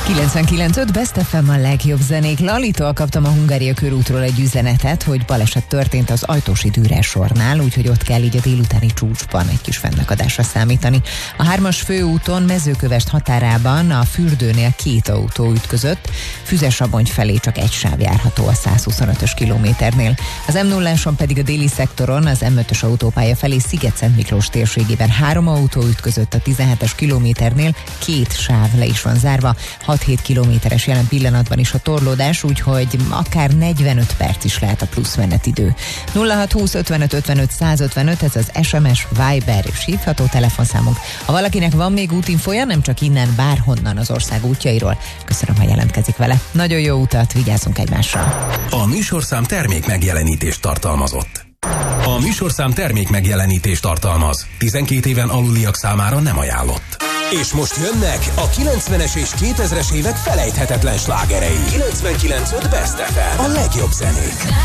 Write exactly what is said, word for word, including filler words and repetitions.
kilencvenkilenc öt Best ef em a legjobb zenék. Lalitól kaptam a Hungária körútról egy üzenetet, hogy baleset történt az Ajtósi Dürer-sornál, úgyhogy ott kell így a délutáni csúcsban egy kis fennakadásra számítani. A hármas főúton Mezőkövesd határában a fürdőnél két autó ütközött, Füzesabony felé csak egy sáv járható a százhuszonötös kilométernél. Az em nulláson pedig a déli szektoron az em ötös autópálya felé Sziget-Szent Miklós térségében három autó ütközött a tizenhetes kilométernél, két sáv le is van zárva, hat-hét kilométeres jelen pillanatban is a torlódás, úgyhogy akár negyvenöt perc is lehet a plusz menetidő. nulla hat húsz ötvenöt ötvenöt százötvenöt, ez az es em es, Viber és hívható telefonszámunk. Ha valakinek van még útinfoja, nem csak innen, bárhonnan az ország útjairól, köszönöm, ha jelentkezik vele. Nagyon jó utat, vigyázzunk egymásra. A műsorszám termék megjelenítést tartalmazott. A műsorszám termék megjelenítést tartalmaz. tizenkét éven aluliak számára nem ajánlott. És most jönnek a kilencvenes és kétezres évek felejthetetlen slágerei. kilencvenkilenc öt Best ef em. A legjobb zenék.